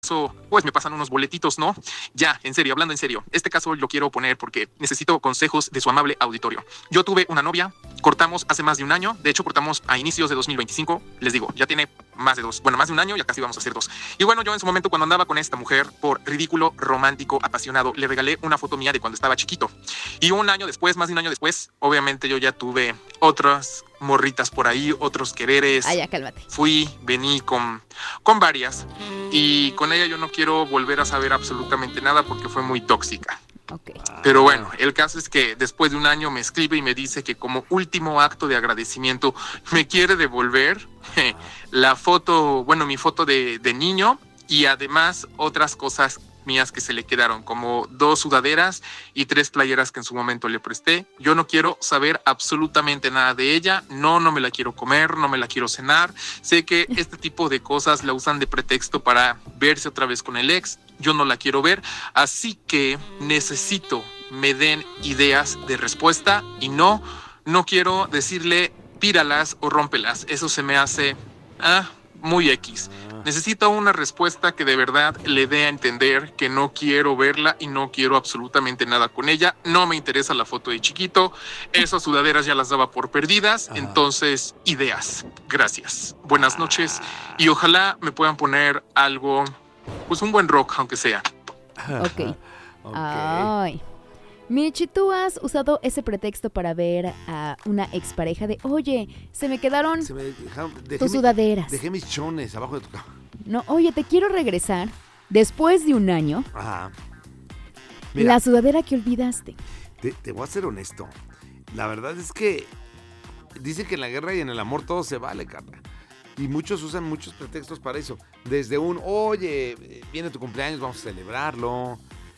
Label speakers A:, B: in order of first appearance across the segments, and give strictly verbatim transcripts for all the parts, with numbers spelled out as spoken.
A: pues me pasan unos boletitos, ¿no? Ya, en serio, hablando en serio, este caso lo quiero poner porque necesito consejos de su amable auditorio. Yo tuve una novia, cortamos hace más de un año, de hecho cortamos a inicios de dos mil veinticinco, les digo, ya tiene más de dos, bueno, más de un año, ya casi vamos a hacer dos. Y bueno, yo en su momento cuando andaba con esta mujer, por ridículo, romántico, apasionado, le regalé una foto mía de cuando estaba chiquito. Y un año después, más de un año después, obviamente yo ya tuve otras morritas por ahí, otros quereres.
B: Ah, ya, cálmate.
A: Fui, vení con, con varias y con ella yo no quiero volver a saber absolutamente nada porque fue muy tóxica.
B: Okay.
A: Pero bueno, el caso es que después de un año me escribe y me dice que como último acto de agradecimiento me quiere devolver la foto, bueno, mi foto de, de niño y además otras cosas mías que se le quedaron, como dos sudaderas y tres playeras que en su momento le presté. Yo no quiero saber absolutamente nada de ella, no, no me la quiero comer, no me la quiero cenar. Sé que este tipo de cosas la usan de pretexto para verse otra vez con el ex, yo no la quiero ver, así que necesito me den ideas de respuesta y no, no quiero decirle tíralas o rómpelas, eso se me hace ah, muy X. Necesito una respuesta que de verdad le dé a entender que no quiero verla y no quiero absolutamente nada con ella. No me interesa la foto de chiquito. Esas sudaderas ya las daba por perdidas. Ajá. Entonces, ideas. Gracias. Buenas noches. Y ojalá me puedan poner algo, pues un buen rock, aunque sea.
B: Ok. okay. Ay. Michi, ¿tú has usado ese pretexto para ver a una expareja de, oye, se me quedaron se me dejaron, dejé tus sudaderas?
C: Mi, dejé mis chones abajo de tu cama.
B: No, oye, te quiero regresar después de un año.
C: Ajá. Mira,
B: la sudadera que olvidaste.
C: Te, te voy a ser honesto. La verdad es que dice que en la guerra y en el amor todo se vale, Carla. Y muchos usan muchos pretextos para eso. Desde un, oye, viene tu cumpleaños, vamos a celebrarlo.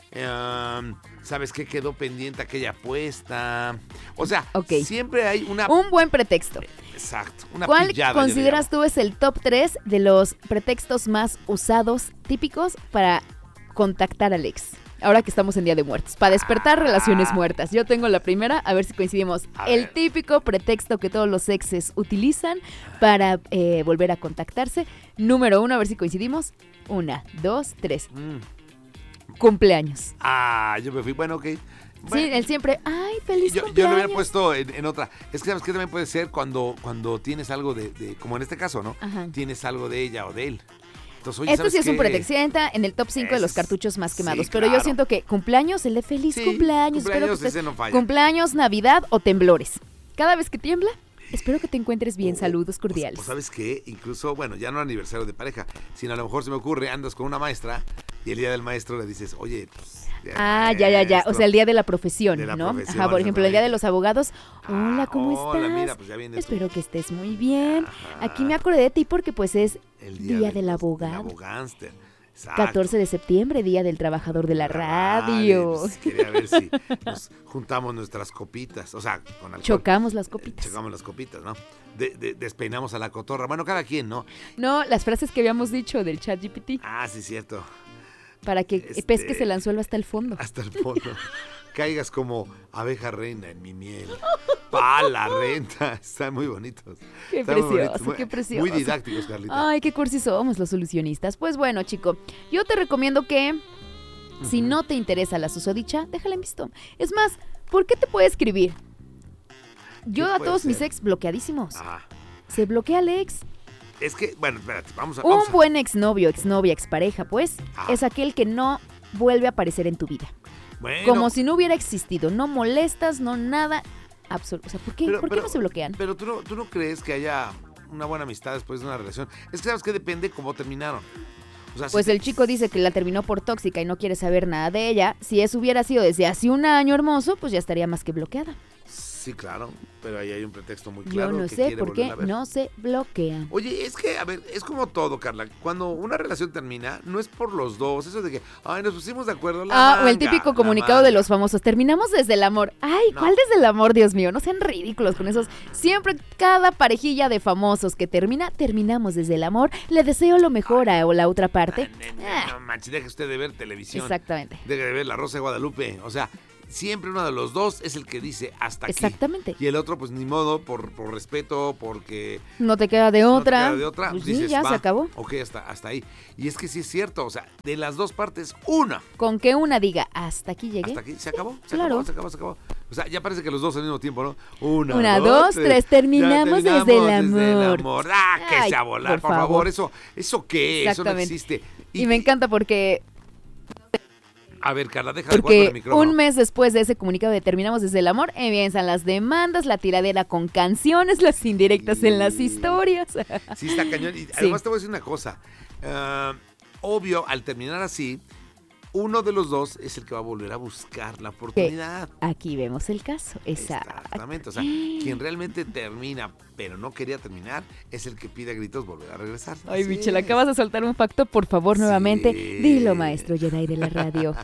C: Um, ¿Sabes qué? Quedó pendiente aquella apuesta. O sea, okay. siempre hay una...
B: Un buen pretexto.
C: Exacto, una
B: ¿Cuál
C: pillada,
B: consideras tú es el top tres de los pretextos más usados, típicos, para contactar al ex? Ahora que estamos en Día de Muertos, para despertar ah. relaciones muertas. Yo tengo la primera, a ver si coincidimos. A el ver. típico pretexto que todos los exes utilizan para eh, volver a contactarse. Número uno, a ver si coincidimos. Una, dos, tres. Mm. Cumpleaños.
C: Ah, yo me fui, bueno, ok. Bueno,
B: sí, él siempre, ay, feliz
C: yo,
B: cumpleaños.
C: Yo lo hubiera puesto en, en otra. Es que sabes que también puede ser cuando, cuando tienes algo de, de, como en este caso, ¿no?
B: Ajá.
C: Tienes algo de ella o de él. Entonces, oye,
B: Esto sí es
C: qué?
B: un pretexto, entra en el top cinco es, de los cartuchos más quemados,
C: sí,
B: pero
C: claro.
B: yo siento que cumpleaños, el de feliz
C: sí,
B: cumpleaños,
C: cumpleaños,
B: espero que estés,
C: no falla.
B: Cumpleaños, Navidad o temblores. Cada vez que tiembla, espero que te encuentres bien, oh, saludos cordiales.
C: Pues, pues, ¿sabes qué? Incluso, bueno, ya no aniversario de pareja, sino a lo mejor se me ocurre, andas con una maestra y el día del maestro le dices, oye, pues...
B: Ah, ya, ya, ya, o sea, el día de la profesión,
C: de la
B: ¿no?
C: Profesión,
B: Ajá, por ejemplo, el día de los abogados, hola, ¿cómo
C: ah, hola,
B: estás?
C: Mira, pues ya vienes
B: espero
C: tú.
B: que estés muy bien.
C: Ajá.
B: Aquí me acordé de ti porque pues es
C: el
B: Día, día del Abogado.
C: abogánster.
B: catorce de septiembre, Día del Trabajador de la Radio.
C: Pues, quería ver si nos juntamos nuestras copitas, o sea, con alcohol.
B: Chocamos las copitas.
C: Eh, chocamos las copitas, ¿no? De, de, despeinamos a la cotorra. Bueno, cada quien, ¿no?
B: No, las frases que habíamos dicho del chat G P T.
C: Ah, sí, cierto.
B: Para que
C: este,
B: pesques el anzuelo hasta el fondo.
C: Hasta el fondo. Caigas como abeja reina en mi miel. ¡Pala, renta! Están muy bonitos.
B: Qué
C: Están
B: precioso,
C: muy
B: qué precioso.
C: Muy didácticos, Carlita.
B: Ay, qué cursi somos los solucionistas. Pues bueno, chico, yo te recomiendo que uh-huh. si no te interesa la susodicha, déjala en visto. Es más, ¿por qué te puede escribir? Yo a todos ser? mis ex bloqueadísimos. Ajá. Se bloquea al ex.
C: Es que, bueno, espérate, vamos a...
B: Un
C: vamos a...
B: buen exnovio, exnovia, expareja, pues, ah. es aquel que no vuelve a aparecer en tu vida.
C: Bueno.
B: Como si no hubiera existido. No molestas, no nada. Absoluto. O sea, ¿por qué,
C: pero,
B: ¿por qué
C: pero,
B: no se bloquean?
C: Pero tú no, tú no crees que haya una buena amistad después de una relación. Es que sabes que depende cómo terminaron. O sea,
B: pues
C: si
B: el
C: te...
B: chico dice que la terminó por tóxica y no quiere saber nada de ella. Si eso hubiera sido desde hace un año hermoso, pues ya estaría más que bloqueada.
C: Sí, claro, pero ahí hay un pretexto muy claro.
B: Yo no
C: que
B: sé por qué no se bloquean.
C: Oye, es que, a ver, es como todo, Carla. Cuando una relación termina, no es por los dos. Eso de que, ay, nos pusimos de acuerdo. La
B: ah,
C: manga,
B: o el típico comunicado
C: manga.
B: de los famosos. Terminamos desde el amor. Ay, no. ¿Cuál desde el amor, Dios mío? No sean ridículos con esos. Siempre, cada parejilla de famosos que termina, terminamos desde el amor. Le deseo lo mejor ay, a la otra parte.
C: Ay, no, no, no manches, deje usted de ver televisión.
B: Exactamente.
C: Deje de ver La Rosa de Guadalupe. O sea... siempre uno de los dos es el que dice hasta aquí.
B: Exactamente.
C: Y el otro, pues ni modo, por, por respeto, porque...
B: No te queda de
C: no
B: otra.
C: te queda de otra,
B: Pues
C: dices,
B: sí, ya
C: va,
B: se acabó.
C: Ok, hasta, hasta ahí. Y es que sí es cierto, o sea, de las dos partes, una.
B: Con que una diga, hasta aquí llegué.
C: Hasta aquí, se acabó, se
B: Claro.
C: acabó, se acabó, se acabó. O sea, ya parece que los dos al mismo tiempo, ¿no? Una,
B: Una, dos, tres, terminamos
C: Ya
B: desde el
C: desde el
B: amor.
C: amor. Ah, que
B: Ay,
C: se a volar,
B: por
C: por, favor.
B: favor.
C: Eso, ¿eso qué? Eso no
B: Exactamente.
C: existe.
B: Y me encanta porque,
C: A ver, Carla, deja de jugar con
B: porque
C: el micrófono.
B: un mes después de ese comunicado de terminamos desde el amor, empiezan las demandas, la tiradera con canciones, las indirectas
C: Sí.
B: en las historias.
C: Sí, está cañón. Y además te voy a decir una cosa. Ah, obvio, al terminar así, uno de los dos es el que va a volver a buscar la oportunidad.
B: Aquí vemos el caso. Exacto.
C: Exactamente. O sea, quien realmente termina, pero no quería terminar, es el que pide a gritos volver a regresar.
B: Ay,
C: Así
B: Michelle,
C: es.
B: acabas de soltar un facto, por favor,
C: Sí.
B: nuevamente. Dilo, maestro Jedi de la radio.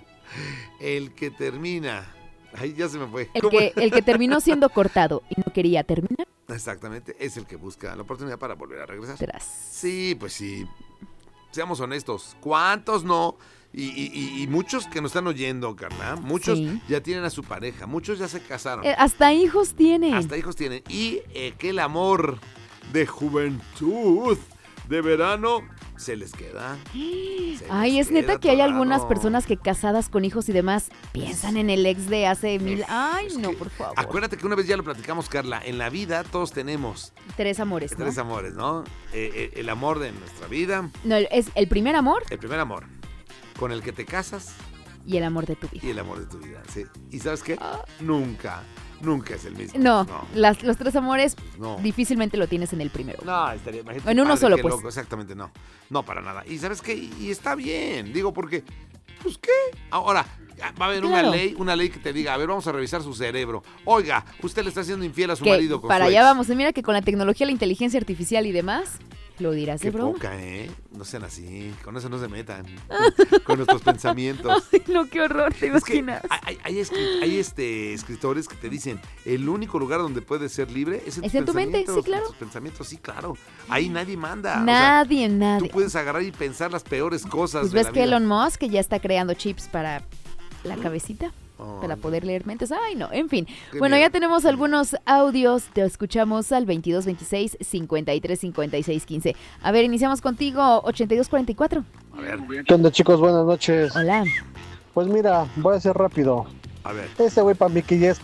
C: El que termina. Ay, ya se me fue.
B: El
C: ¿Cómo?
B: que, el que terminó siendo cortado y no quería terminar,
C: Exactamente, es el que busca la oportunidad para volver a regresar.
B: tras.
C: Sí, pues sí. Seamos honestos. ¿Cuántos no? Y, y- y- y muchos que nos están oyendo, Carla. Muchos
B: Sí.
C: ya tienen a su pareja. Muchos ya se casaron.
B: Eh, hasta hijos tienen.
C: Hasta hijos tienen. Y eh, que el amor de juventud, de verano, se les queda. Se
B: Ay,
C: les
B: es neta
C: queda
B: que hay
C: atorado.
B: algunas personas que casadas con hijos y demás piensan en el ex de hace mil... Ay,
C: Es
B: no,
C: que-
B: por favor.
C: Acuérdate que una vez ya lo platicamos, Carla. En la vida todos tenemos
B: Tres amores, ¿no?
C: tres amores, ¿no? Eh, eh, el amor de nuestra vida,
B: No, el- es el primer amor
C: el primer amor, con el que te casas
B: y el amor de tu vida.
C: y el amor de tu vida, ¿sí? ¿Y sabes qué? Nunca, nunca es el mismo.
B: No,
C: no,
B: las- los tres amores
C: no.
B: difícilmente lo tienes en el primero.
C: No, estaría, imagínate,
B: En uno
C: padre,
B: solo,
C: qué
B: pues.
C: loco, exactamente, no. No, para nada. Y ¿sabes qué? Y, y está bien, digo, porque, pues, ¿qué? Ahora, va a haber
B: Claro.
C: una ley, una ley que te diga, a ver, vamos a revisar su cerebro. Oiga, usted le está haciendo infiel a su
B: Que
C: marido con
B: para
C: su
B: allá
C: ex.
B: vamos. Y mira que con la tecnología, la inteligencia artificial y demás, lo dirás de
C: Qué
B: broma.
C: poca, ¿eh? No sean así, con eso no se metan, con, con nuestros pensamientos.
B: Ay, no, qué horror, te
C: Es que
B: imaginas.
C: hay, hay- hay escri- hay, este, escritores que te dicen, el único lugar donde puedes ser libre es en,
B: Es
C: tus
B: en tu mente, sí,
C: pensamientos,
B: claro.
C: en tus pensamientos, sí, claro. Ahí nadie manda. o sea,
B: Nadie,
C: tú
B: nadie.
C: puedes agarrar y pensar las peores cosas
B: Pues
C: de
B: ves
C: la
B: que
C: vida.
B: Elon Musk ya está creando chips para la cabecita,
C: Oh,
B: para
C: no.
B: poder leer mentes. Ay, no, en fin.
C: Qué
B: Bueno,
C: miedo.
B: ya tenemos algunos audios. Te escuchamos al veintidós veintiséis, cincuenta y tres, cincuenta y seis, quince. A ver, iniciamos contigo, ochenta y dos cuarenta y cuatro.
C: A ver,
D: ¿Qué onda, chicos? Buenas noches.
B: Hola.
D: Pues mira, voy a ser rápido.
C: a ver.
D: Ese güey para mí que ya es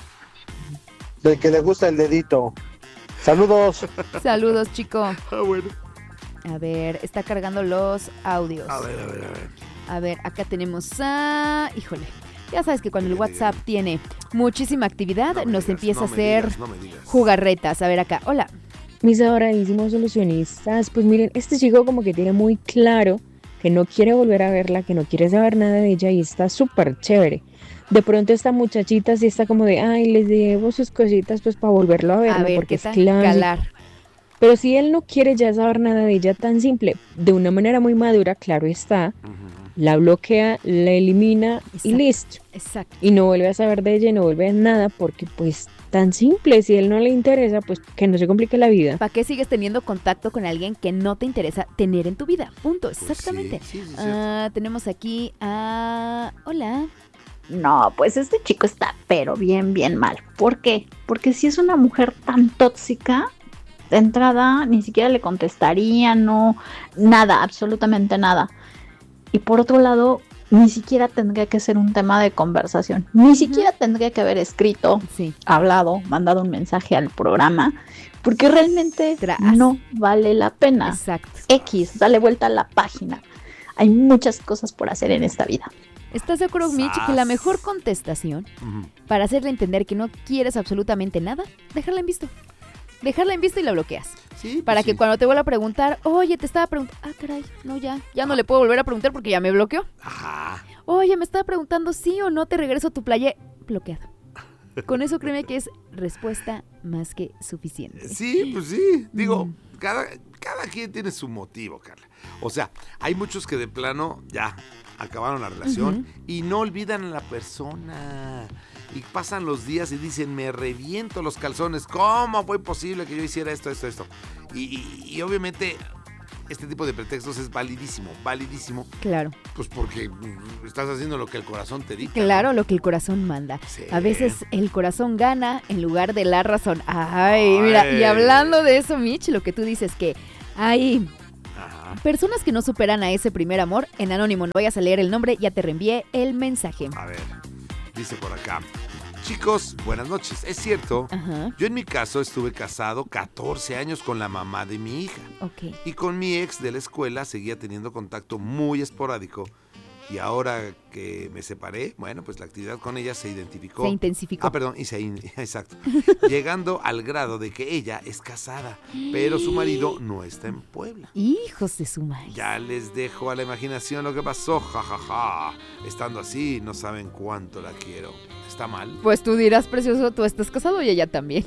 D: del que le gusta el dedito. Saludos.
B: Saludos, chico.
C: Ah, bueno.
B: A ver, está cargando los audios.
C: A ver, a ver, a ver.
B: A ver, acá tenemos a... Híjole, ya sabes que cuando el
C: Diga, diga,
B: WhatsApp tiene muchísima actividad,
C: No me
B: nos
C: digas,
B: empieza
C: no
B: a
C: me
B: hacer
C: digas, no me digas.
B: jugarretas. A ver acá, hola.
E: Mis adoradísimos solucionistas, pues miren, este chico como que tiene muy claro que no quiere volver a verla, que no quiere saber nada de ella y está súper chévere. De pronto esta muchachita sí está como de, ay, les debo sus cositas pues para volverlo a ver,
B: A
E: ¿no?
B: ver,
E: Porque
B: ¿qué
E: es
B: tal?
E: clásico.
B: Calar.
E: Pero si él no quiere ya saber nada de ella tan simple, de una manera muy madura, claro está,
C: Ujú.
E: la bloquea, la elimina y
B: Exacto.
E: listo.
B: Exacto.
E: Y no vuelve a saber de ella y no vuelve a nada porque pues tan simple, si a él no le interesa, pues que no se complique la vida.
B: ¿Para qué sigues teniendo contacto con alguien que no te interesa tener en tu vida? Punto,
C: Pues
B: exactamente.
C: sí, sí, sí, cierto.
B: Ah, tenemos aquí a... Hola.
F: No, pues este chico está pero bien, bien mal. ¿Por qué? Porque si es una mujer tan tóxica, de entrada ni siquiera le contestaría, no, nada, absolutamente nada. Y por otro lado, ni siquiera tendría que ser un tema de conversación. Ni siquiera tendría que haber escrito,
B: Sí.
F: hablado, mandado un mensaje al programa, porque realmente
B: Tras.
F: no vale la pena.
B: Exacto.
F: X, dale vuelta a la página. Hay muchas cosas por hacer en esta vida.
B: ¿Estás de acuerdo, Mitch, que la
C: Sas.
B: mejor contestación
C: Ujú.
B: para hacerle entender que no quieres absolutamente nada, dejarla en visto? Dejarla en visto y la bloqueas.
C: Sí, pues
B: Para que
C: sí.
B: cuando te vuelva a preguntar, oye, te estaba preguntando, ah, caray, no, ya, ya no le puedo volver a preguntar porque ya me bloqueó.
C: Ajá.
B: Oye, me estaba preguntando sí o no te regreso tu playa, bloqueado. Con eso créeme que es respuesta más que suficiente.
C: Sí, pues sí. Digo,
B: Mm.
C: cada, cada quien tiene su motivo, Carla. O sea, hay muchos que de plano ya acabaron la relación
B: Ujú.
C: y no olvidan a la persona. Y pasan los días y dicen, me reviento los calzones. ¿Cómo fue posible que yo hiciera esto, esto, esto? Y, y- y obviamente este tipo de pretextos es validísimo, validísimo.
B: Claro.
C: Pues porque mm, estás haciendo lo que el corazón te dicta.
B: Claro,
C: ¿no?
B: lo que el corazón manda.
C: Sí.
B: A veces el corazón gana en lugar de la razón. Ay, mira, y hablando de eso, Mitch, lo que tú dices que hay
C: Ajá.
B: personas que no superan a ese primer amor. En anónimo, no vayas a leer el nombre, ya te reenvié el mensaje.
C: A ver, dice por acá. Chicos, buenas noches. Es cierto,
B: Ajá,
C: yo en mi caso estuve casado catorce años con la mamá de mi hija.
B: ok.
C: Y con mi ex de la escuela seguía teniendo contacto muy esporádico. Y ahora que me separé, bueno, pues la actividad con ella se identificó.
B: Se intensificó.
C: Ah, perdón, y se in- exacto. Llegando al grado de que ella es casada, pero su marido no está en Puebla.
B: Hijos de su madre.
C: Ya les dejo a la imaginación lo que pasó, jajaja. Ja, ja. Estando así, no saben cuánto la quiero. ¿Está mal?
B: Pues tú dirás, precioso, tú estás casado y ella también.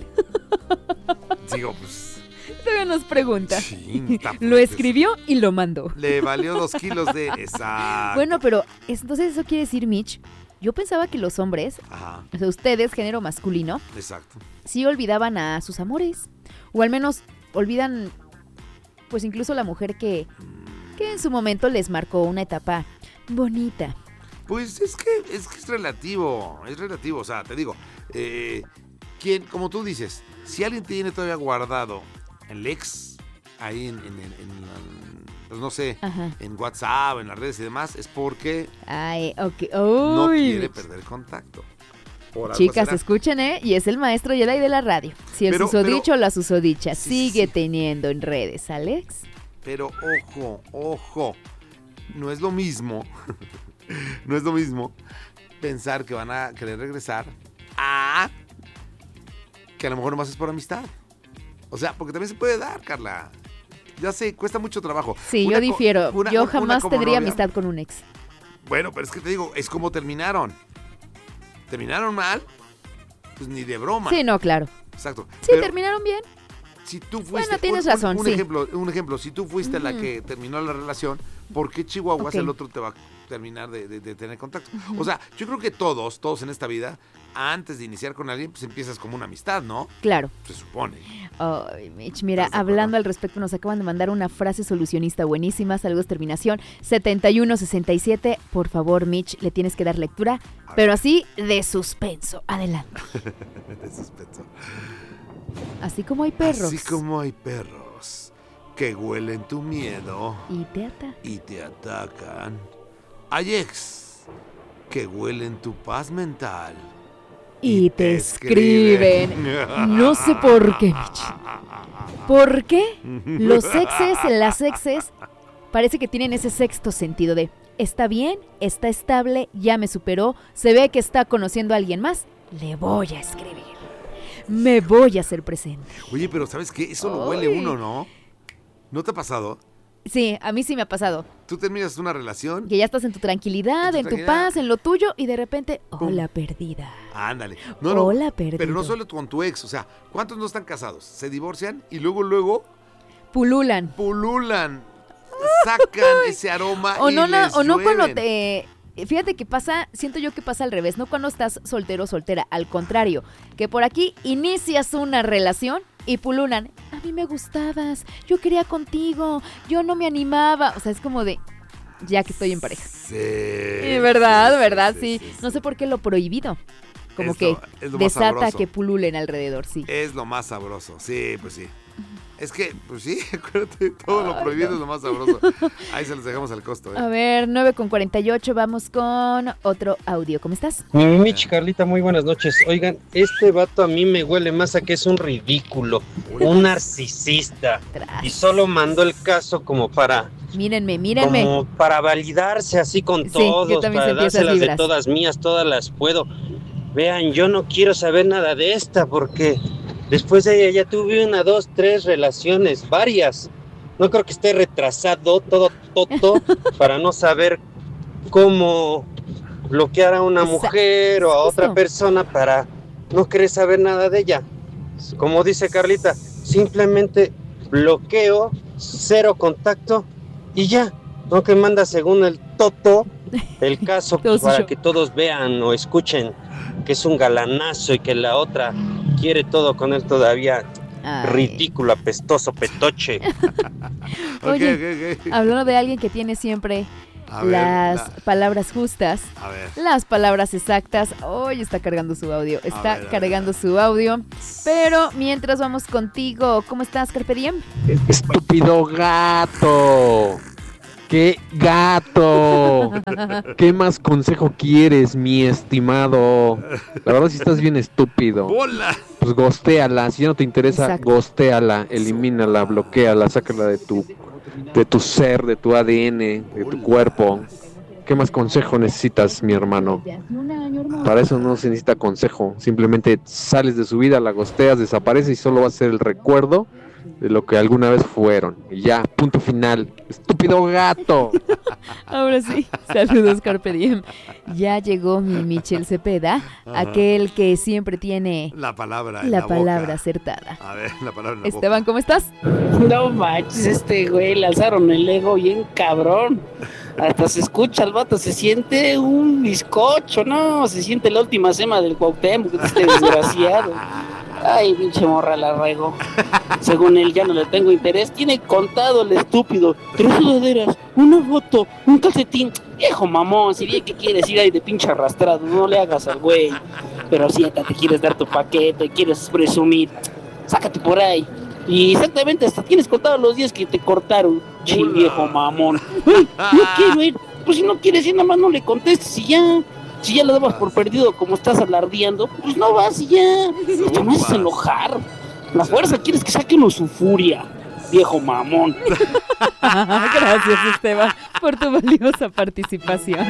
C: Digo, pues...
B: Todavía nos pregunta.
C: Chinta,
B: Lo
C: pues,
B: escribió y lo mandó.
C: Le valió dos kilos de... Exacto.
B: Bueno, pero entonces eso quiere decir, Mitch, yo pensaba que los hombres,
C: Ajá,
B: o sea, ustedes, género masculino,
C: exacto.
B: sí olvidaban a sus amores. O al menos olvidan, pues incluso la mujer que, que en su momento les marcó una etapa bonita.
C: Pues es que es que es relativo, es relativo, o sea, te digo, eh, quien, como tú dices, si alguien tiene todavía guardado el ex ahí en, en, en- en, pues no sé,
B: Ajá.
C: en WhatsApp, en las redes y demás, es porque
B: Ay, ok.
C: no
B: Uy,
C: quiere
B: Mitch.
C: perder contacto. Por algo
B: Chicas,
C: será.
B: escuchen, ¿eh? Y es el maestro Jedi de la radio. Si el
C: Pero-
B: susodicho o
C: pero-
B: la susodicha
C: Sí,
B: sigue
C: sí.
B: teniendo en redes, Alex.
C: Pero ojo, ojo, no es lo mismo, no es lo mismo pensar que van a querer regresar a que a lo mejor nomás es por amistad. O sea, porque también se puede dar, Carla. Ya sé, cuesta mucho trabajo.
B: Sí,
C: Una
B: yo
C: co-
B: difiero.
C: una-
B: yo
C: una
B: jamás
C: como
B: tendría
C: novia.
B: amistad con un ex.
C: Bueno, pero es que te digo, es como terminaron. ¿Terminaron mal? Pues ni de broma.
B: Sí, no, claro.
C: Exacto.
B: Sí,
C: Pero
B: terminaron bien.
C: si tú fuiste...
B: Bueno, tienes
C: un- un-
B: razón,
C: Un,
B: sí.
C: ejemplo, un ejemplo, si tú fuiste la
B: Ujú.
C: que terminó la relación, ¿por qué Chihuahuas
B: Ok.
C: el otro te va a terminar de, de- de tener contacto? O sea, yo creo que todos, todos en esta vida, antes de iniciar con alguien, pues empiezas como una amistad, ¿no?
B: Claro.
C: Se supone.
B: Ay, Mitch, mira,
C: ¿Estás de acuerdo?
B: hablando al respecto, nos acaban de mandar una frase solucionista buenísima. Saludos, terminación setenta y uno sesenta y siete. Por favor, Mitch, le tienes que dar lectura,
C: A
B: pero
C: ver.
B: así de suspenso. Adelante.
C: De suspenso.
B: Así como hay perros.
C: Así como hay perros que huelen tu miedo
B: Y te ata.
C: y te atacan, hay ex que huelen tu paz mental
B: Y te escriben. No sé por qué, Mitch. ¿Por qué? Los exes, las exes, parece que tienen ese sexto sentido de está bien, está estable, ya me superó, se ve que está conociendo a alguien más, le voy a escribir. Me voy a hacer presente.
C: Oye, pero ¿sabes qué? Eso lo huele
B: Ay.
C: uno, ¿no? ¿No te ha pasado?
B: Sí, a mí sí me ha pasado.
C: Tú terminas una relación.
B: Que ya estás en tu tranquilidad,
C: En
B: en
C: tu
B: tu,
C: tranquilidad.
B: paz, en lo tuyo, y de repente,
C: Pum.
B: hola perdida.
C: Ándale. No, no.
B: Hola perdido.
C: Pero no solo con tu ex, o sea, ¿cuántos no están casados? Se divorcian y luego, luego
B: Pululan.
C: pululan, sacan ese aroma
B: O
C: y
B: no, na-
C: les
B: o no cuando
C: llueven.
B: te... Fíjate que pasa, siento yo que pasa al revés, no cuando estás soltero o soltera, al contrario, que por aquí inicias una relación y pululan, a mí me gustabas, yo quería contigo, yo no me animaba, o sea, es como de, ya que estoy en pareja.
C: Sí.
B: Sí, verdad,
C: sí,
B: verdad,
C: sí,
B: sí,
C: sí, sí.
B: No sé por qué lo prohibido, como
C: Es
B: que
C: lo- es lo más
B: desata
C: sabroso.
B: que pululen alrededor, sí.
C: Es lo más sabroso, sí, pues sí. Es que, pues sí, acuérdate, todo lo
B: Ay,
C: prohibido
B: no.
C: es lo más sabroso. Ahí se los dejamos al costo,
B: A
C: ¿eh?
B: ver, nueve con cuarenta y ocho, vamos con otro audio, ¿cómo estás?
G: Mi Mitch, Carlita, muy buenas noches. Oigan, este vato a mí me huele más a que es un ridículo, un narcisista.
B: Tras.
G: Y solo mandó el caso como para,
B: Mírenme, mírenme.
G: como para validarse así con
B: Sí, yo
G: todos,
B: también
G: para
B: sentí esas
G: dárselas de
B: vibras.
G: todas mías, todas las puedo. Vean, yo no quiero saber nada de esta porque después de ella ya tuve una, dos, tres relaciones, varias. No creo que esté retrasado todo, todo, para no saber cómo bloquear a una
B: Esa-
G: mujer o a
B: justo.
G: otra persona para no querer saber nada de ella. Como dice Carlita, simplemente bloqueo, cero contacto y ya. No que manda según el Toto el caso pues,
B: Todo
G: para
B: suyo.
G: que todos vean o escuchen que es un galanazo y que la otra quiere todo con él todavía.
B: Ay.
G: Ridículo, apestoso, petoche.
B: Oye,
C: okay, okay.
B: hablando de alguien que tiene siempre
C: A ver,
B: las
C: la-
B: palabras justas,
C: A ver.
B: las palabras exactas. Hoy está cargando su audio, está
C: ver, a
B: cargando su audio. Pero mientras vamos contigo, ¿cómo estás, Carpe Diem?
H: Estúpido gato. ¡Qué gato! ¿Qué más consejo quieres, mi estimado? La verdad, si estás bien estúpido.
C: ¡Bola!
H: Pues gostéala. Si ya no te interesa,
B: Exacto.
H: gostéala, elimínala, bloquéala, sácala de tu, de tu ser, de tu A D N, de tu cuerpo. ¿Qué más consejo necesitas, mi hermano? Para eso no se necesita consejo. Simplemente sales de su vida, la gosteas, desaparece y solo va a ser el recuerdo de lo que alguna vez fueron. Y ya, punto final. ¡Estúpido gato!
B: Ahora sí, saludos, Carpe Diem. Ya llegó mi Michel Cepeda,
C: Ajá.
B: aquel que siempre tiene
C: La palabra en
B: la
C: la
B: palabra
C: boca.
B: acertada.
C: A ver, la palabra en la
B: Esteban,
C: boca.
B: ¿cómo estás?
I: No manches, este güey le alzaron el ego bien cabrón. Hasta se escucha el vato, se siente un bizcocho, ¿no? Se siente la última sema del Cuauhtémoc, este desgraciado. Ay, pinche morra, la regó. Según él ya no le tengo interés. Tiene contado el estúpido. Tres sudaderas, una foto, un calcetín. Viejo mamón, si bien que quieres ir ahí de pinche arrastrado, no le hagas al güey. Pero siéntate, quieres dar tu paquete, quieres presumir. Sácate por ahí. Y exactamente, hasta tienes contado los días que te cortaron. Chi, viejo mamón. Ay, no quiero ir. Pues si no quieres ir, nada más no le contestes y ya. Si ya lo dabas por perdido como estás alardeando, pues no vas y ya. Te me haces enojar. La fuerza quieres que saque uno su furia. Viejo mamón.
B: Gracias, Esteban, por tu valiosa participación.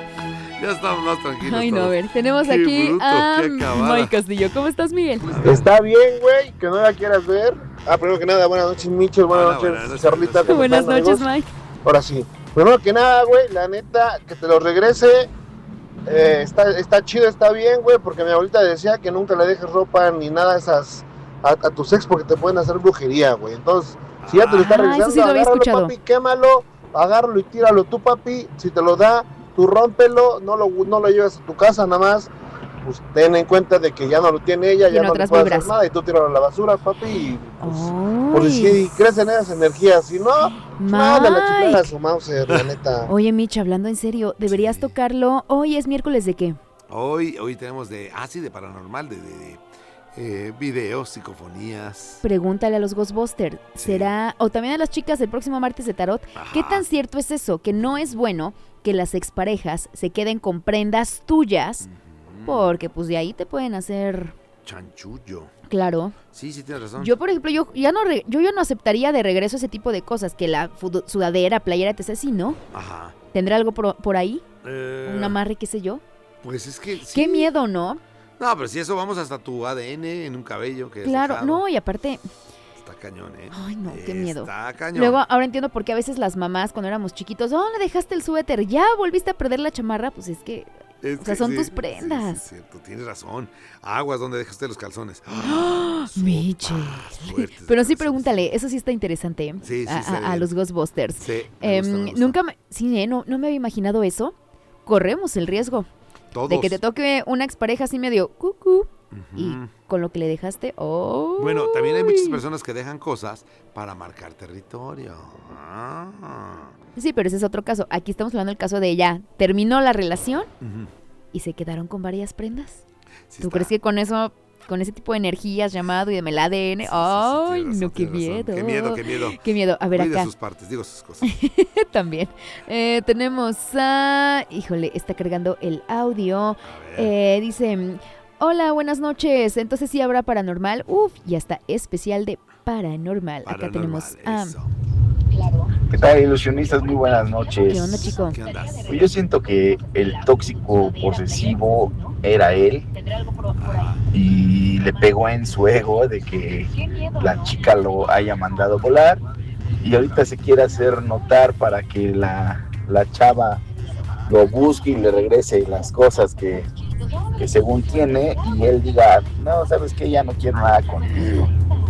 C: Ya estamos más tranquilos.
B: Ay, no, a
C: todos.
B: ver, tenemos
C: Qué
B: aquí
C: bruto,
B: a
C: qué acabada.
B: Mike Castillo. ¿Cómo estás, Miguel?
J: Está bien, güey, que no la quieras ver. Ah, primero que nada, buenas noches, Michel, buenas
C: Hola,
J: noches,
C: buenas noches.
J: Carlita. ¿cómo
B: Buenas
J: están,
B: noches,
J: amigos?
B: Mike.
J: Ahora sí, primero que nada, güey, la neta, que te lo regrese. eh, está, está chido, está bien, güey, porque mi abuelita decía que nunca le dejes ropa ni nada de esas a, a tus ex porque te pueden hacer brujería, güey. Entonces, si ya te lo está
B: Ah, eso
J: regresando,
B: sí lo había
J: agárralo,
B: escuchado.
J: papi, quémalo, agárralo y tíralo tú, papi. Si te lo da, tú rómpelo, no lo, no lo lleves a tu casa, nada más. Pues ten en cuenta de que ya no lo tiene ella, ya
B: Tiene
J: no le
B: otras
J: puede
B: vibras.
J: hacer nada y tú tíralo a la basura, papi. Y pues, por
B: Ay,
J: si crecen esas energías, si no, nada, la chingada
B: Mike.
J: a su Mauser, la neta.
B: Oye, Mitch, hablando en serio, deberías
C: Sí.
B: tocarlo. Hoy es miércoles de qué?
C: Hoy, hoy tenemos de, ah, sí, de paranormal, de, de, de, eh, videos, psicofonías.
B: Pregúntale a los Ghostbusters.
C: Sí.
B: ¿Será, o también a las chicas el próximo martes de tarot, qué
C: Ajá.
B: tan cierto es eso? Que no es bueno que las exparejas se queden con prendas tuyas,
C: Ujú.
B: porque pues de ahí te pueden hacer,
C: Chanchullo.
B: claro.
C: Sí, sí, tienes razón.
B: Yo, por ejemplo, yo ya no re- yo ya no aceptaría de regreso ese tipo de cosas, que la fudu- sudadera, playera, etcétera, sí, ¿no?
C: Ajá.
B: ¿Tendrá algo por, por ahí?
C: Eh,
B: ¿Un amarre, qué sé yo?
C: Pues es que. sí.
B: Qué miedo, ¿no?
C: No, pero si eso vamos hasta tu A D N en un cabello que es
B: Claro,
C: dejado.
B: no, y aparte,
C: Está cañón, ¿eh?
B: ay no, qué miedo.
C: Está cañón.
B: Luego, ahora entiendo por qué a veces las mamás, cuando éramos chiquitos, oh, le dejaste el suéter, ya volviste a perder la chamarra, pues es que,
C: Es
B: o sea,
C: que
B: son
C: sí,
B: tus
C: sí,
B: prendas.
C: Sí, es cierto, tienes razón. Aguas, ¿dónde deja usted los calzones?
B: ¡Ah!
C: Sopas
B: Michel.
C: fuertes de
B: Pero sí
C: calzones.
B: pregúntale, eso sí está interesante, ¿eh?
C: Sí, sí,
B: a,
C: está
B: a- a
C: bien.
B: los Ghostbusters.
C: Sí, me
B: Em,
C: gusta, me gusta.
B: nunca, me, sí, ¿eh? no, no me había imaginado eso. Corremos el riesgo
C: Todos.
B: de que te toque una expareja así medio cucú y
C: Ujú.
B: con lo que le dejaste, oh.
C: Bueno, también hay muchas personas que dejan cosas para marcar territorio. Ah.
B: Sí, pero ese es otro caso. Aquí estamos hablando del caso de ella. Terminó la relación
C: Ujú.
B: y se quedaron con varias prendas.
C: Sí
B: ¿Tú
C: está.
B: crees que con eso, con ese tipo de energías llamado y de el A D N?
C: Sí, sí, sí,
B: ¡Ay,
C: tienes razón,
B: no, qué
C: tienes razón.
B: miedo!
C: Qué miedo, qué miedo.
B: Qué miedo. A ver,
C: Cuide
B: acá
C: sus partes, digo sus cosas.
B: también. Eh, tenemos a... Híjole, está cargando el audio.
C: A ver.
B: Eh, dice... Hola, buenas noches. Entonces sí habrá paranormal. Uf, y hasta especial de paranormal. Acá
C: Paranormal,
B: tenemos a...
C: eso.
K: ¿Qué tal, ilusionistas? Muy buenas noches.
B: ¿Qué onda, chico?
C: ¿Qué onda?
K: Pues yo siento que el tóxico posesivo era él
C: Ajá.
K: y le pegó en su ego de que la chica lo haya mandado volar y ahorita se quiere hacer notar para que la, la chava lo busque y le regrese las cosas que, que según tiene y él diga, no, sabes que ya no quiero nada contigo.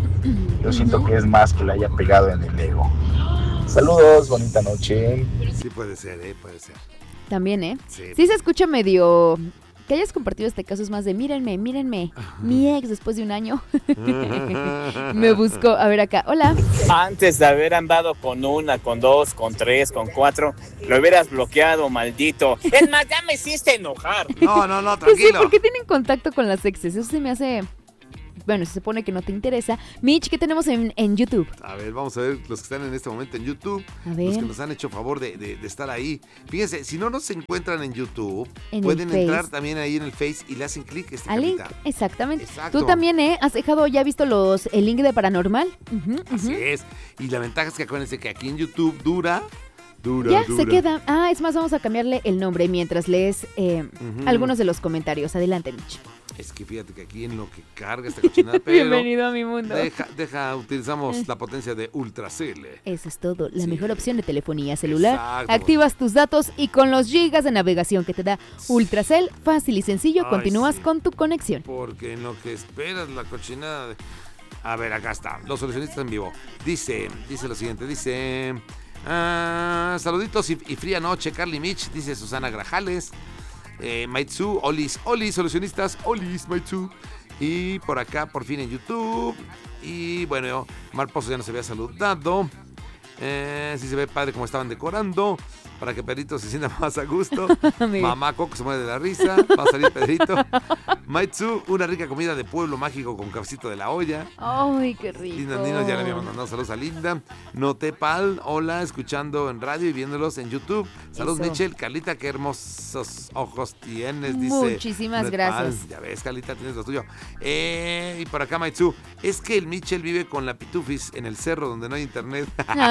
K: Yo siento que es más que le haya pegado en el ego. Saludos, bonita noche.
C: Sí puede ser, ¿eh? Puede ser.
B: También, ¿eh?
C: Sí.
B: Sí se escucha medio que hayas compartido este caso es más de mírenme, mírenme. Mi ex después de un año me buscó. A ver acá, hola.
L: Antes de haber andado con una, con dos, con tres, con cuatro, lo hubieras bloqueado, maldito. Es más, ya me hiciste enojar.
C: No, no, no,
B: Pues sí,
C: tranquilo.
B: ¿por qué tienen contacto con las exes? Eso se me hace... Bueno, se supone que no te interesa. Mitch, ¿qué tenemos en, en YouTube?
C: A ver, vamos a ver los que están en este momento en YouTube.
B: A ver.
C: Los que nos han hecho favor de, de, de estar ahí. Fíjense, si no nos encuentran en YouTube,
B: En
C: pueden
B: el
C: entrar
B: Face.
C: también ahí en el Face y le hacen clic. Este
B: Al link,
C: Carlita.
B: exactamente.
C: Exacto.
B: Tú también, ¿eh? ¿Has dejado, ya visto los el link de Paranormal? Ujú,
C: Así
B: ujú.
C: es. Y la ventaja es que acuérdense que aquí en YouTube dura, dura,
B: Ya
C: dura.
B: se queda. Ah, es más, vamos a cambiarle el nombre mientras lees eh,
C: Ujú.
B: algunos de los comentarios. Adelante, Mitch.
C: Es que fíjate que aquí en lo que carga esta cochinada, pero
B: Bienvenido a mi mundo.
C: Deja, deja, utilizamos la potencia de Ultracell.
B: Eso es todo. La mejor opción de telefonía celular.
C: Exacto.
B: Activas tus datos y con los gigas de navegación que te da Ultracell, fácil y sencillo,
C: Ay,
B: continúas
C: sí.
B: con tu conexión.
C: Porque en lo que esperas la cochinada de... A ver, acá está. Los solucionistas en vivo. Dice, dice lo siguiente, dice... ah, saluditos y, y fría noche, Carly Mitch, dice Susana Grajales. Eh, Maitsu, Olis, Olis, solucionistas, Olis, Maitsu. Y por acá, por fin en YouTube. Y bueno, Mar Pozo ya nos había saludado. Eh, sí se ve padre como estaban decorando. Para que Pedrito se sienta más a gusto.
B: Mira.
C: Mamá Coco se muere de la risa. Va a salir Pedrito. Maitsu, una rica comida de pueblo mágico con cafecito de la olla.
B: Ay, qué rico.
C: Linda Andino ya le habíamos mandado saludos a Linda. Notepal, hola, escuchando en radio y viéndolos en YouTube. Saludos,
B: Eso.
C: Michelle. Carlita, qué hermosos ojos tienes, dice.
B: Muchísimas
C: Notepal.
B: gracias.
C: Ya ves, Carlita, tienes lo tuyo. Eh, y por acá, Maitsu, es que el Michelle vive con la Pitufis en el cerro donde no hay internet.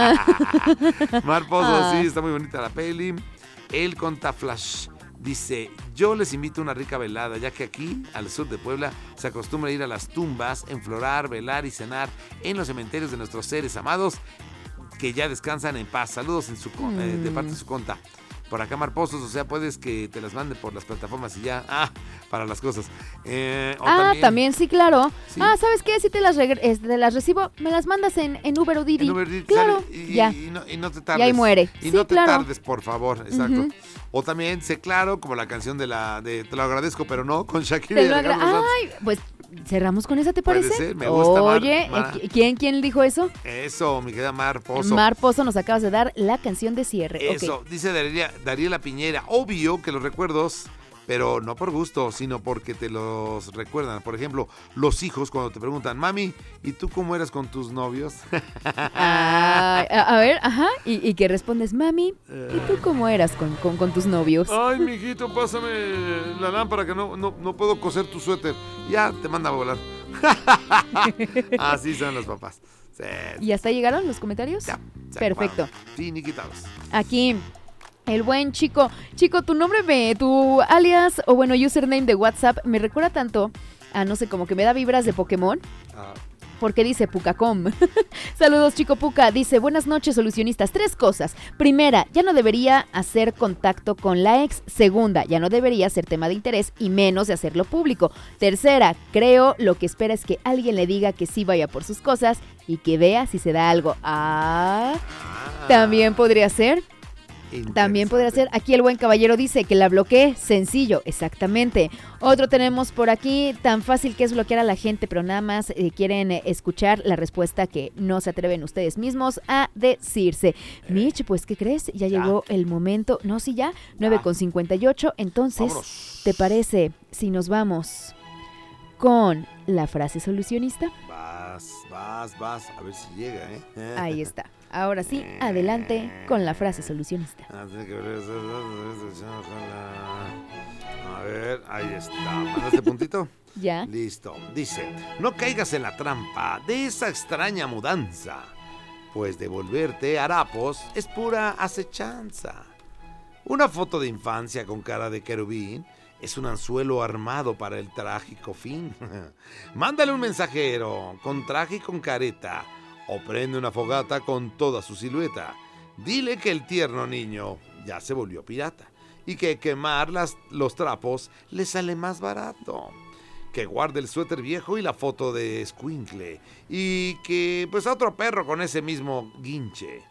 C: Mar Pozo,
B: Ah.
C: sí, está muy bonita la peli. El Conta Flash dice, yo les invito a una rica velada, ya que aquí, al sur de Puebla, se acostumbra a ir a las tumbas, enflorar, velar y cenar en los cementerios de nuestros seres amados que ya descansan en paz. Saludos en su, con- eh, de parte de su conta. Por acá, Mar Pozos, o sea, puedes que te las mande por las plataformas y ya, ah, para las cosas. Eh, o
B: Ah, también. sí, claro.
C: Sí.
B: Ah, ¿sabes qué? Si te las, regre- este, te las recibo, me las mandas en, en Uber o Didi.
C: En Uber Eats,
B: Claro,
C: sale, y,
B: ya.
C: y no, y no te
B: Y
C: tardes.
B: ahí muere.
C: Y
B: Sí,
C: no te
B: claro.
C: tardes, por favor, exacto.
B: Ujú.
C: O también, sé claro, como la canción de la de Te lo agradezco, pero no, con Shakira
B: Te
C: y
B: lo
C: Alejandro
B: agra-
C: Sanz.
B: Ay, pues cerramos con esa, ¿te
C: Puede
B: parece?
C: ser, me gusta, Mar-
B: Oye,
C: Mar-
B: eh, ¿quién, ¿quién dijo eso?
C: Eso, mi querida Mar Pozo.
B: Mar Pozo, nos acabas de dar la canción de cierre.
C: Eso,
B: Ok.
C: dice Dariela, Dariela Piñera. Obvio que los recuerdos, pero no por gusto, sino porque te los recuerdan. Por ejemplo, los hijos cuando te preguntan, mami, ¿y tú cómo eras con tus novios?
B: Ah, a, a ver, ajá. ¿Y, y qué respondes, mami? ¿Y tú cómo eras con, con, con tus novios?
C: Ay, mijito, pásame la lámpara que no, no, no puedo coser tu suéter. Ya te manda a volar. Así son los papás. Sí,
B: ¿Y hasta llegaron los comentarios?
C: se
B: Perfecto.
C: acabaron. Finiquitados.
B: Aquí, el buen chico. Chico, tu nombre, me, tu alias o bueno, username de WhatsApp me recuerda tanto a, no sé, como que me da vibras de Pokémon.
C: Ah,
B: Porque dice Pucacom. Saludos, chico Puca. Dice, buenas noches, solucionistas. Tres cosas. Primera, ya no debería hacer contacto con la ex. Segunda, ya no debería ser tema de interés y menos de hacerlo público. Tercera, creo lo que espera es que alguien le diga que sí vaya por sus cosas y que vea si se da algo. Ah, también podría ser. También podría ser. Aquí el buen caballero dice que la bloquee. Sencillo, exactamente. Otro tenemos por aquí. Tan fácil que es bloquear a la gente, pero nada más eh, quieren eh, escuchar la respuesta que no se atreven ustedes mismos a decirse. Mitch, pues, ¿qué crees? Ya,
C: Ya.
B: llegó el momento. No, sí, ya. nueve con cincuenta y ocho. Entonces,
C: Vámonos.
B: ¿te parece si nos vamos con la frase solucionista?
C: Vas, vas, vas. A ver si llega, ¿eh?
B: Ahí está. Ahora sí, adelante con la frase solucionista.
C: Ah, tiene que ver eso, ojalá. A ver, ahí está. ¿Mandaste puntito?
B: Ya.
C: Listo. Dice, no caigas en la trampa de esa extraña mudanza, pues devolverte a harapos es pura acechanza. Una foto de infancia con cara de querubín es un anzuelo armado para el trágico fin. Mándale un mensajero con traje y con careta, o prende una fogata con toda su silueta. Dile que el tierno niño ya se volvió pirata y que quemar las, los trapos le sale más barato. Que guarde el suéter viejo y la foto de escuincle y que pues a otro perro con ese mismo guinche.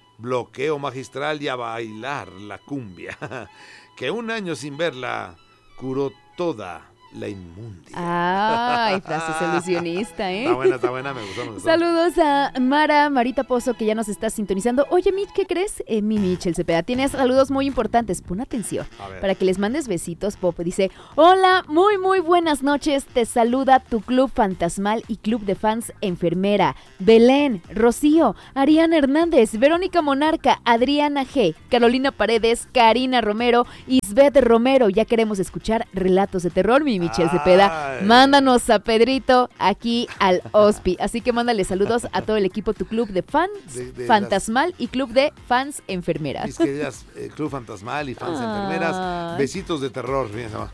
C: Bloqueo magistral y a bailar la cumbia. Que un año sin verla curó toda la inmundia.
B: Ay, frase solucionista, ¿eh?
C: Está buena, está buena, me gustó, me gustó.
B: Saludos a Mara, Marita Pozo, que ya nos está sintonizando. Oye, Mitch, ¿qué crees? Eh, mi Mitch, el Cepeda, tienes saludos muy importantes. Pon atención para que les mandes besitos, Pop. Dice, hola, muy, muy buenas noches. Te saluda tu club fantasmal y club de fans enfermera. Belén, Rocío, Ariana Hernández, Verónica Monarca, Adriana G, Carolina Paredes, Karina Romero, Isbeth Romero. Ya queremos escuchar relatos de terror, mi Michelle Cepeda. Mándanos a Pedrito aquí al Hospi. Así que mándale saludos a todo el equipo, tu club de fans de, de fantasmal las... y club de fans enfermeras.
C: Mis queridas, eh, club fantasmal y fans ah. enfermeras. Besitos de terror.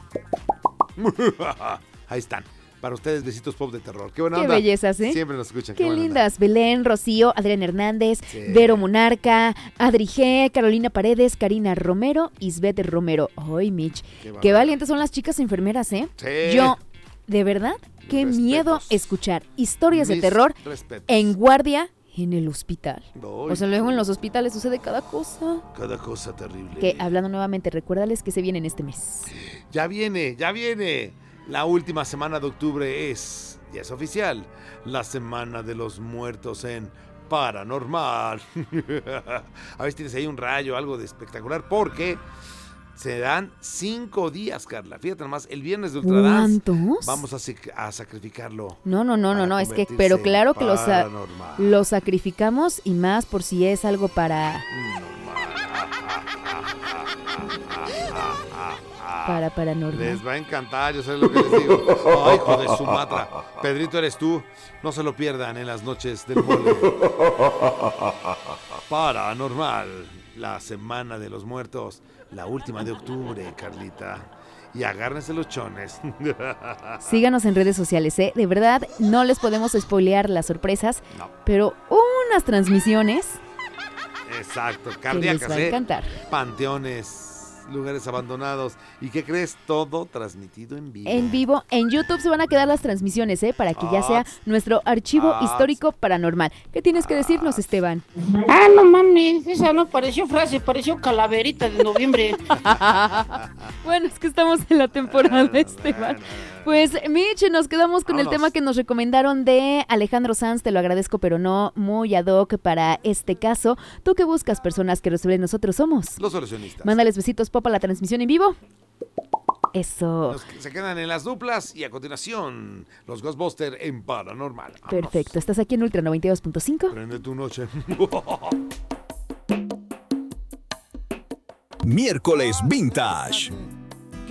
C: Ahí están. Para ustedes, besitos pop de terror. Qué buena
B: qué
C: onda.
B: bellezas, ¿eh?
C: Siempre nos escuchan.
B: Qué, qué lindas. Onda. Belén, Rocío, Adrián Hernández, sí. Vero Monarca, Adri G, Carolina Paredes, Karina Romero, Isbeth Romero. Ay, Mitch. Qué, qué valientes son las chicas enfermeras, ¿eh? Sí. Yo, de verdad, qué respetos. Miedo escuchar historias Mis de terror respetos. En guardia en el hospital. Ay, o sea, luego en los hospitales sucede cada cosa.
C: Cada cosa terrible.
B: Que, hablando nuevamente, recuérdales que se viene en este mes.
C: Ya viene, ya viene. La última semana de octubre es, ya es oficial, la Semana de los Muertos en Paranormal. A ver si tienes ahí un rayo, algo de espectacular, porque se dan cinco días, Carla. Fíjate nomás, el viernes de Ultradance.
B: ¿Cuántos?
C: Vamos a, a sacrificarlo.
B: No, no, no, no, no, es que, pero claro que lo, sa- lo sacrificamos y más por si es algo para... Para paranormal.
C: Les va a encantar, yo sé lo que les digo. Ay, hijo de su matra. Pedrito, eres tú. No se lo pierdan en las noches del mole. Paranormal, la Semana de los Muertos, la última de octubre, Carlita. Y agárrense los chones.
B: Síganos en redes sociales, ¿eh? De verdad, no les podemos spoilear las sorpresas, no. Pero unas transmisiones.
C: Exacto, cardíacas,
B: que les va a encantar.
C: ¿eh? Panteones, lugares abandonados. ¿Y qué crees? Todo transmitido en vivo.
B: En vivo. En YouTube se van a quedar las transmisiones, ¿eh? Para que ya sea nuestro archivo histórico paranormal. ¿Qué tienes que decirnos, Esteban?
I: Ah, no mames. Esa no pareció frase, pareció calaverita de noviembre.
B: Bueno, es que estamos en la temporada, Esteban. Pues, Mitch, nos quedamos con Vámonos. El tema que nos recomendaron de Alejandro Sanz. Te lo agradezco, pero no muy ad hoc para este caso. ¿Tú qué buscas? Personas que resuelven. Nosotros somos
C: los solucionistas.
B: Mándales besitos, Pop, a la transmisión en vivo. Eso.
C: Los que se quedan en las duplas y a continuación los Ghostbusters en Paranormal. Vámonos.
B: Perfecto. ¿Estás aquí en Ultra noventa y dos punto cinco?
C: Prende tu noche.
M: Miércoles Vintage.